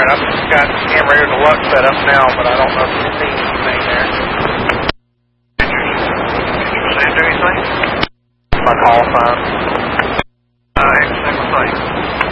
Alright, I've just got Amarillo Deluxe set up now, but I don't know if you've seen anything there. Did you send anything? My call sign. I ain't seen a thing.